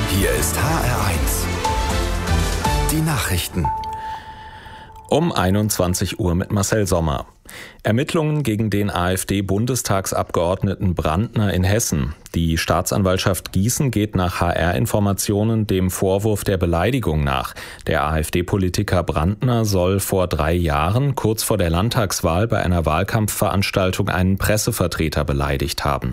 Hier ist HR1. Die Nachrichten. Um 21 Uhr mit Marcel Sommer. Ermittlungen gegen den AfD-Bundestagsabgeordneten Brandner in Hessen. Die Staatsanwaltschaft Gießen geht nach HR-Informationen dem Vorwurf der Beleidigung nach. Der AfD-Politiker Brandner soll vor 3 Jahren, kurz vor der Landtagswahl, bei einer Wahlkampfveranstaltung einen Pressevertreter beleidigt haben.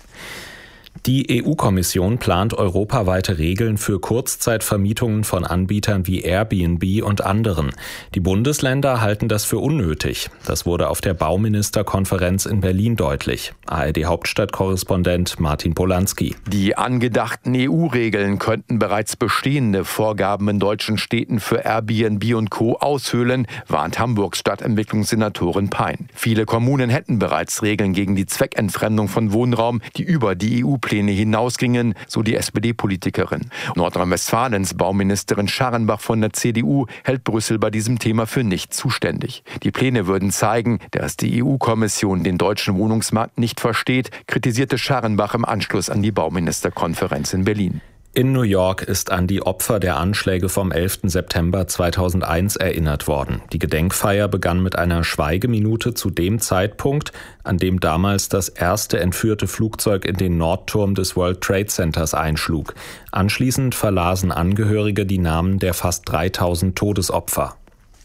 Die EU-Kommission plant europaweite Regeln für Kurzzeitvermietungen von Anbietern wie Airbnb und anderen. Die Bundesländer halten das für unnötig. Das wurde auf der Bauministerkonferenz in Berlin deutlich. ARD-Hauptstadtkorrespondent Martin Polanski. Die angedachten EU-Regeln könnten bereits bestehende Vorgaben in deutschen Städten für Airbnb und Co. aushöhlen, warnt Hamburgs Stadtentwicklungssenatorin Pein. Viele Kommunen hätten bereits Regeln gegen die Zweckentfremdung von Wohnraum, die über die EU-Pläne hinausgingen, so die SPD-Politikerin. Nordrhein-Westfalens Bauministerin Scharrenbach von der CDU hält Brüssel bei diesem Thema für nicht zuständig. Die Pläne würden zeigen, dass die EU-Kommission den deutschen Wohnungsmarkt nicht versteht, kritisierte Scharrenbach im Anschluss an die Bauministerkonferenz in Berlin. In New York ist an die Opfer der Anschläge vom 11. September 2001 erinnert worden. Die Gedenkfeier begann mit einer Schweigeminute zu dem Zeitpunkt, an dem damals das erste entführte Flugzeug in den Nordturm des World Trade Centers einschlug. Anschließend verlasen Angehörige die Namen der fast 3000 Todesopfer.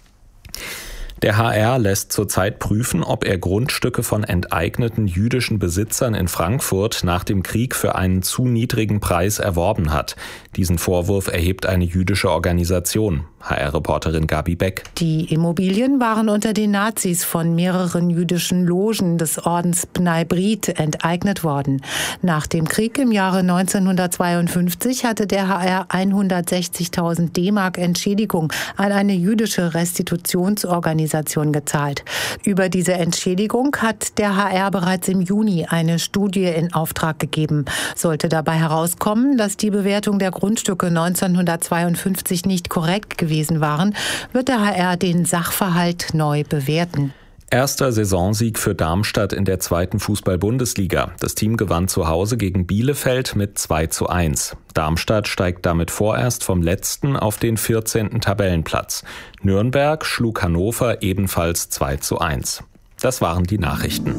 Der HR lässt zurzeit prüfen, ob er Grundstücke von enteigneten jüdischen Besitzern in Frankfurt nach dem Krieg für einen zu niedrigen Preis erworben hat. Diesen Vorwurf erhebt eine jüdische Organisation. HR-Reporterin Gabi Beck. Die Immobilien waren unter den Nazis von mehreren jüdischen Logen des Ordens Bnei Brit enteignet worden. Nach dem Krieg im Jahre 1952 hatte der HR 160.000 D-Mark Entschädigung an eine jüdische Restitutionsorganisation gezahlt. Über diese Entschädigung hat der HR bereits im Juni eine Studie in Auftrag gegeben. Sollte dabei herauskommen, dass die Bewertung der Grundstücke 1952 nicht korrekt gewesen waren, wird der HR den Sachverhalt neu bewerten. Erster Saisonsieg für Darmstadt in der 2. Fußball-Bundesliga. Das Team gewann zu Hause gegen Bielefeld mit 2:1. Darmstadt steigt damit vorerst vom letzten auf den 14. Tabellenplatz. Nürnberg schlug Hannover ebenfalls 2:1. Das waren die Nachrichten.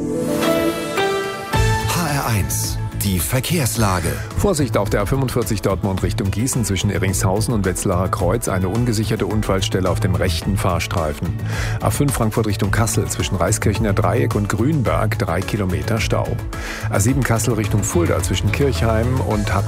HR1. Die Verkehrslage. Vorsicht auf der A45 Dortmund Richtung Gießen zwischen Erringshausen und Wetzlarer Kreuz. Eine ungesicherte Unfallstelle auf dem rechten Fahrstreifen. A5 Frankfurt Richtung Kassel zwischen Reiskirchener Dreieck und Grünberg 3 Kilometer Stau. A7 Kassel Richtung Fulda zwischen Kirchheim und